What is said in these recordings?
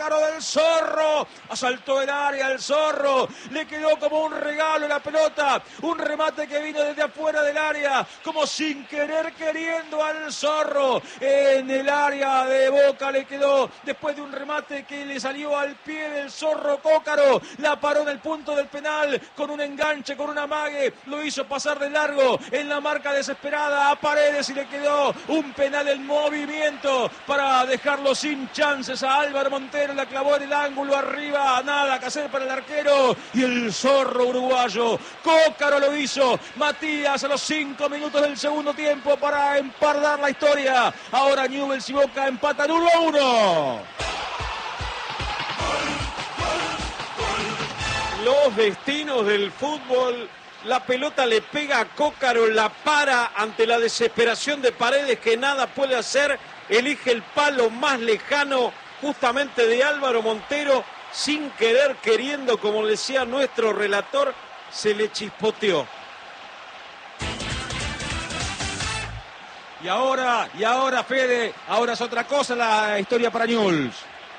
Cócaro del Zorro, asaltó el área el Zorro, le quedó como un regalo la pelota, un remate que vino desde afuera del área, como sin querer queriendo al Zorro, en el área de Boca le quedó, después de un remate que le salió al pie del Zorro Cócaro, la paró en el punto del penal, con un enganche, con un amague, lo hizo pasar de largo, en la marca desesperada a Paredes y le quedó un penal en movimiento, para dejarlo sin chances a Álvaro Montero, la clavó en el ángulo arriba, nada que hacer para el arquero, y el Zorro uruguayo, Cócaro lo hizo, Matías a los 5 minutos del segundo tiempo para empardar la historia, ahora Newell's y Boca empatan 1-1. Los destinos del fútbol, la pelota le pega a Cócaro, la para ante la desesperación de Paredes que nada puede hacer, elige el palo más lejano justamente de Álvaro Montero, sin querer queriendo, como le decía nuestro relator, se le chispoteó. Y ahora Fede, ahora es otra cosa la historia para Newell's.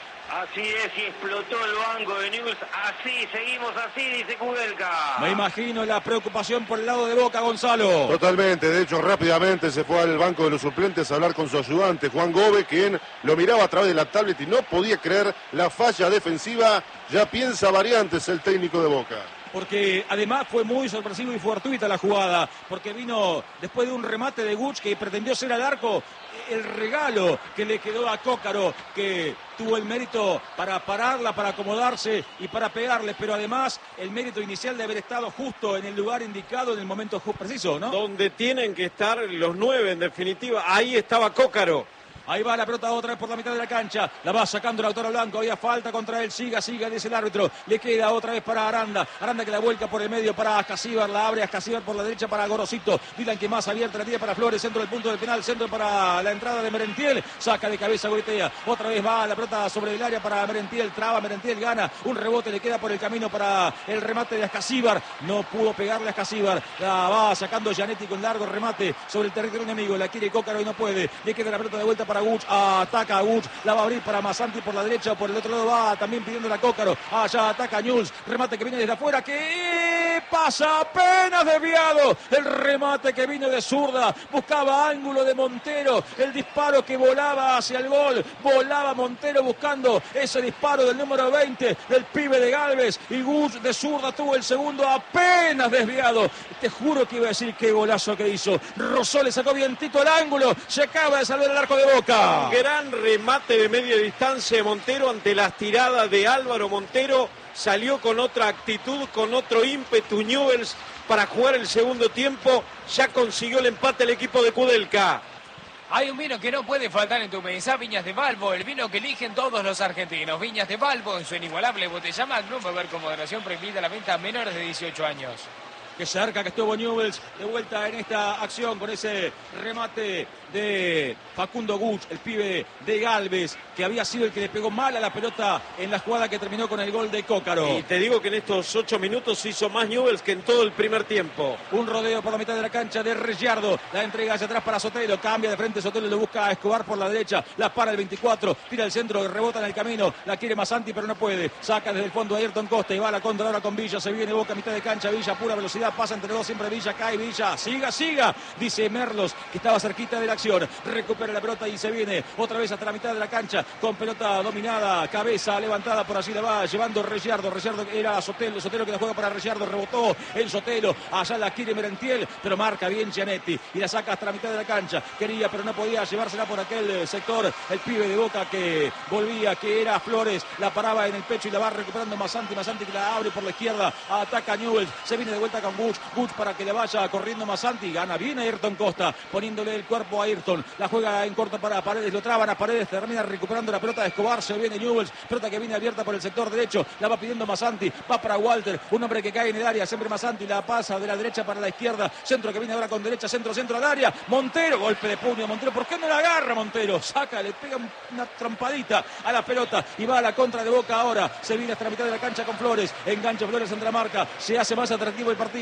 Así es, y explotó el banco de Newell's. Así, seguimos así, dice Kudelka. Me imagino la preocupación por el lado de Boca, Gonzalo. Totalmente, de hecho rápidamente se fue al banco de los suplentes a hablar con su ayudante, Juan Gómez, quien lo miraba a través de la tablet y no podía creer la falla defensiva. Ya piensa variantes el técnico de Boca. Porque además fue muy sorpresivo y fortuita la jugada, porque vino después de un remate de Guch que pretendió ser al arco, el regalo que le quedó a Cócaro, que tuvo el mérito para pararla, para acomodarse y para pegarle, pero además el mérito inicial de haber estado justo en el lugar indicado en el momento preciso, ¿no? Donde tienen que estar los 9 en definitiva, ahí estaba Cócaro. Ahí va la pelota otra vez por la mitad de la cancha. La va sacando el autor blanco. Había falta contra él. Siga, dice el árbitro. Le queda otra vez para Aranda. Aranda que la vuelca por el medio para Ascasíbar. La abre Ascasíbar por la derecha para Gorosito. Dylan que más abierta la tira para Flores. Centro del punto del penal. Centro para la entrada de Merentiel. Saca de cabeza Goitea. Otra vez va la pelota sobre el área para Merentiel. Traba Merentiel. Gana. Un rebote le queda por el camino para el remate de Ascasíbar. No pudo pegarle a Ascasíbar. La va sacando Gianetti con largo remate sobre el territorio enemigo. La quiere Cócaro y no puede. Le queda la pelota de vuelta para Guch, ataca a Guch, la va a abrir para Masanti por la derecha, por el otro lado va también pidiendo la Cócaro, allá ataca Newell's, remate que viene desde afuera, que pasa apenas desviado, el remate que viene de zurda, buscaba ángulo de Montero, el disparo que volaba hacia el gol, volaba Montero buscando ese disparo del número 20, del pibe de Galvez, y Guch de zurda tuvo el segundo apenas desviado, te juro que iba a decir qué golazo que hizo, Rosó le sacó vientito al ángulo, se acaba de salvar el arco de Boca. Gran remate de media distancia de Montero ante las tiradas de Álvaro Montero. Salió con otra actitud, con otro ímpetu Newell's para jugar el segundo tiempo. Ya consiguió el empate el equipo de Kudelka. Hay un vino que no puede faltar en tu mesa, Viñas de Valpo, el vino que eligen todos los argentinos. Viñas de Valpo en su inigualable botella Magnum, beber con moderación, prohibida la venta a menores de 18 años. Qué cerca que estuvo Newell's de vuelta en esta acción con ese remate de Facundo Guch, el pibe de Galvez, que había sido el que le pegó mal a la pelota en la jugada que terminó con el gol de Cócaro. Y te digo que en estos 8 minutos hizo más Newell's que en todo el primer tiempo. Un rodeo por la mitad de la cancha de Regiardo, la entrega hacia atrás para Sotelo, cambia de frente Sotelo, lo busca a Escobar por la derecha, la para el 24, tira el centro, rebota en el camino, la quiere Masanti pero no puede, saca desde el fondo a Ayrton Costa y va a la contra ahora con Villa, se viene Boca a mitad de cancha, Villa pura velocidad, pasa entre dos, siempre Villa, cae Villa, siga, dice Merlos, que estaba cerquita de la acción, recupera la pelota y se viene otra vez hasta la mitad de la cancha, con pelota dominada, cabeza levantada, por así la va llevando Regiardo era Sotelo que la juega para Regiardo, rebotó en Sotelo, allá la quiere Merentiel, pero marca bien Gianetti, y la saca hasta la mitad de la cancha, quería pero no podía llevársela por aquel sector, el pibe de Boca que volvía, que era Flores, la paraba en el pecho y la va recuperando Masanti que la abre por la izquierda, ataca Newell's, se viene de vuelta con Guch para que le vaya corriendo Masanti, gana bien a Ayrton Costa, poniéndole el cuerpo a Ayrton, la juega en corto para Paredes, lo traban a Paredes, termina recuperando la pelota de Escobar, se viene Newell's, pelota que viene abierta por el sector derecho, la va pidiendo Masanti, va para Walter, un hombre que cae en el área, siempre Masanti, la pasa de la derecha para la izquierda, centro que viene ahora con derecha, centro al área, Montero, golpe de puño, Montero, ¿por qué no la agarra Montero? Saca, le pega una trampadita a la pelota y va a la contra de Boca ahora, se viene hasta la mitad de la cancha con Flores, engancha Flores entre la marca, se hace más atractivo el partido,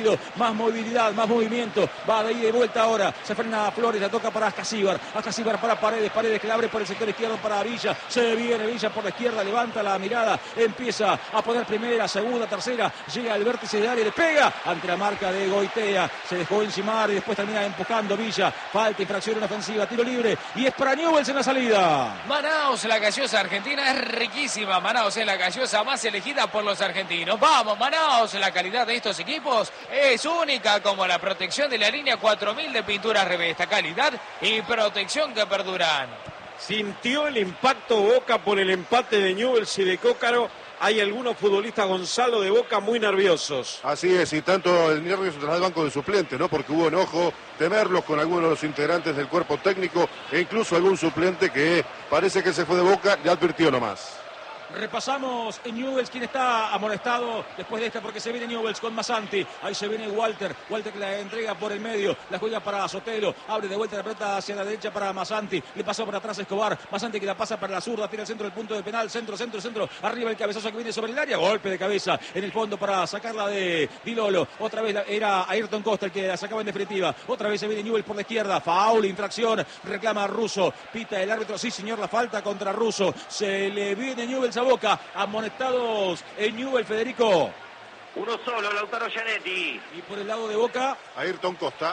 partido. Más movilidad, más movimiento. Va de ida y vuelta ahora. Se frena a Flores, la toca para Ascasíbar. Ascasíbar para Paredes. Paredes que la abre por el sector izquierdo para Villa. Se viene Villa por la izquierda, levanta la mirada. Empieza a poner primera, segunda, tercera. Llega al vértice de área y le pega ante la marca de Goitea. Se dejó encimar y después termina empujando Villa. Falta, infracción en ofensiva, tiro libre. Y es para Newell's en la salida. Manaos, la gaseosa argentina es riquísima. Manaos es la gaseosa más elegida por los argentinos. Vamos, Manaos, la calidad de estos equipos es única, como la protección de la línea 4000 de pinturas Revesta. Calidad y protección que perduran. Sintió el impacto Boca por el empate de Newell's y de Cócaro. Hay algunos futbolistas, Gonzalo, de Boca muy nerviosos. Así es, y tanto el nervioso tras el banco de suplentes, ¿no? Porque hubo enojo, temerlos con algunos de los integrantes del cuerpo técnico e incluso algún suplente que parece que se fue de Boca y advirtió nomás. Repasamos en Newell's quién está amonestado después de esta, porque se viene Newell's con Masanti. Ahí se viene Walter que la entrega por el medio, la juega para Sotelo, abre de vuelta la pelota hacia la derecha para Masanti, le pasó por atrás a Escobar, Masanti que la pasa para la zurda, tira al centro del punto de penal, centro, arriba el cabezazo que viene sobre el área, golpe de cabeza en el fondo para sacarla de Dilolo. Otra vez era Ayrton Costa el que la sacaba en definitiva. Otra vez se viene Newell's por la izquierda, foul, infracción, reclama Russo, pita el árbitro, sí señor, la falta contra Russo. Se le viene Newell's a Boca, amonestados en Newell's, Federico. Uno solo, Lautaro Gianetti. Y por el lado de Boca, Ayrton Costa.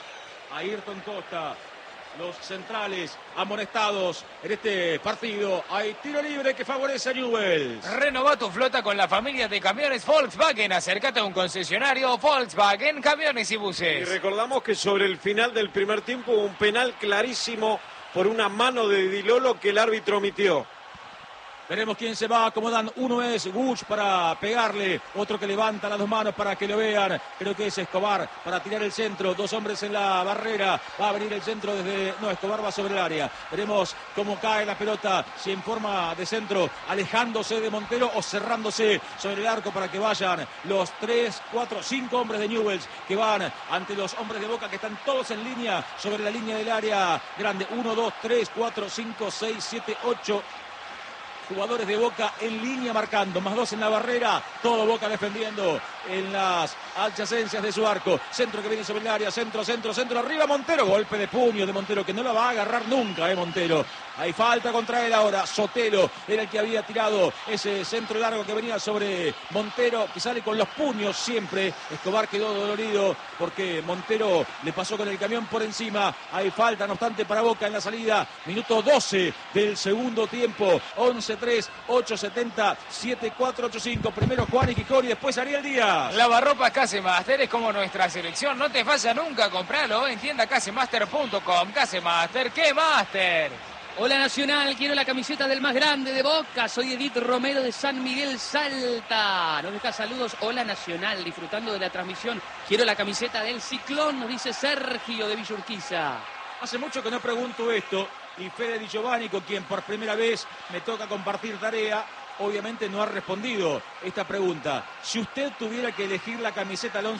Los centrales amonestados en este partido. Hay tiro libre que favorece a Newell's. Renová tu flota con la familia de camiones Volkswagen. Acércate a un concesionario Volkswagen, camiones y Y buses. recordamos que sobre el final del primer tiempo hubo un penal clarísimo por una mano de Dilolo que el árbitro omitió. Veremos quién se va acomodando. Uno es Guch para pegarle, otro que levanta las dos manos para que lo vean. Creo que es Escobar para tirar el centro. Dos hombres en la barrera. Va a venir el centro desde... No, Escobar va sobre el área. Veremos cómo cae la pelota. Si en forma de centro, alejándose de Montero o cerrándose sobre el arco para que vayan los 3, 4, 5 hombres de Newell's que van ante los hombres de Boca que están todos en línea sobre la línea del área grande. 1, 2, 3, 4, 5, 6, 7, 8... jugadores de Boca en línea marcando, más dos en la barrera, todo Boca defendiendo en las adyacencias de su arco. Centro que viene sobre el área, centro, arriba Montero, golpe de puño de Montero que no la va a agarrar nunca, Montero. Hay falta contra él ahora, Sotelo era el que había tirado ese centro largo que venía sobre Montero, que sale con los puños siempre. Escobar quedó dolorido porque Montero le pasó con el camión por encima. Hay falta, no obstante, para Boca en la salida. Minuto 12 del segundo tiempo. 11-3, 8-70, 7-4-8-5. Primero Juan y Quicori, después Ariel Díaz. Lavarropas Casemaster es como nuestra selección. No te falla nunca, compralo en tienda casemaster.com. Casemaster, ¿qué Master? Hola Nacional, quiero la camiseta del más grande de Boca. Soy Edith Romero de San Miguel, Salta. Nos deja saludos. Hola Nacional, disfrutando de la transmisión. Quiero la camiseta del Ciclón, nos dice Sergio de Villa Urquiza. Hace mucho que no pregunto esto y Fede Di Giovanni, con quien por primera vez me toca compartir tarea, obviamente no ha respondido esta pregunta. Si usted tuviera que elegir la camiseta al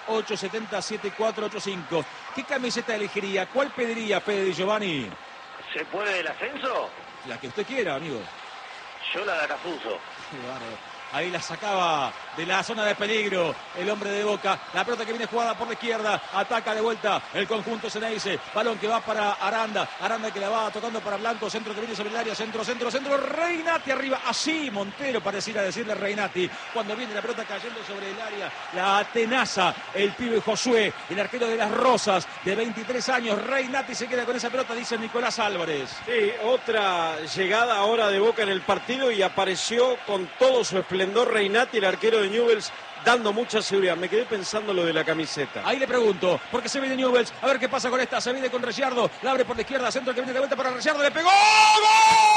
11-3-870-7485, ¿qué camiseta elegiría? ¿Cuál pediría, Fede Di Giovanni? ¿Se puede del ascenso? La que usted quiera, amigo. Yo la de Acasuso. Qué bárbaro. Ahí la sacaba de la zona de peligro el hombre de Boca. La pelota que viene jugada por la izquierda. Ataca de vuelta el conjunto Ceneice. Balón que va para Aranda. Aranda que la va tocando para Blanco. Centro que viene sobre el área. Centro. Reinati arriba. Así Montero pareciera decirle Reinati. Cuando viene la pelota cayendo sobre el área. La atenaza el pibe Josué. El arquero de las Rosas de 23 años. Reinati se queda con esa pelota, dice Nicolás Álvarez. Sí, otra llegada ahora de Boca en el partido y apareció con todo su esplendor Reinati, el arquero de Newell's, dando mucha seguridad. Me quedé pensando lo de la camiseta. Ahí le pregunto, porque se viene Newell's, a ver qué pasa con esta. Se viene con Ricciardo, la abre por la izquierda, centro que viene de vuelta para Ricciardo, le pegó. ¡Gol!